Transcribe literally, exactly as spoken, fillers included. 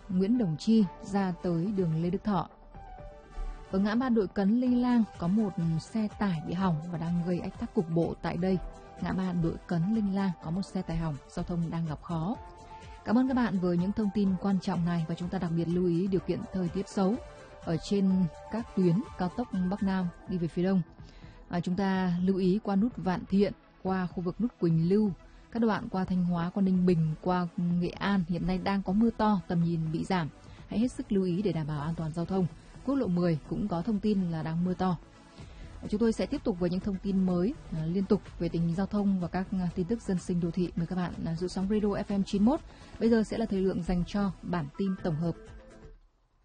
Nguyễn Đồng Chi ra tới đường Lê Đức Thọ. Ở ngã ba Đội Cấn Linh Lang có một xe tải bị hỏng và đang gây ách tắc cục bộ tại đây. Ngã ba Đội Cấn Linh Lang có một xe tải hỏng, giao thông đang gặp khó. Cảm ơn các bạn với những thông tin quan trọng này, và chúng ta đặc biệt lưu ý điều kiện thời tiết xấu ở trên các tuyến cao tốc Bắc Nam đi về phía đông. À, chúng ta lưu ý qua nút Vạn Thiện, qua khu vực nút Quỳnh Lưu, các đoạn qua Thanh Hóa, qua Ninh Bình, qua Nghệ An hiện nay đang có mưa to, tầm nhìn bị giảm. Hãy hết sức lưu ý để đảm bảo an toàn giao thông. Quốc lộ mười cũng có thông tin là đang mưa to. Chúng tôi sẽ tiếp tục với những thông tin mới à, liên tục về tình hình giao thông và các à, tin tức dân sinh đô thị. Mời các bạn à, giữ sóng radio ép em chín mốt. Bây giờ sẽ là thời lượng dành cho bản tin tổng hợp.